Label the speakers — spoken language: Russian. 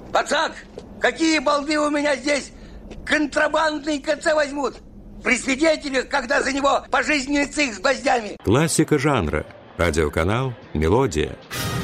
Speaker 1: Пацак, какие балды у меня здесь контрабандные КЦ возьмут? При свидетелях, когда за него пожизненный цик с гвоздями.
Speaker 2: Классика жанра. Радиоканал «Мелодия».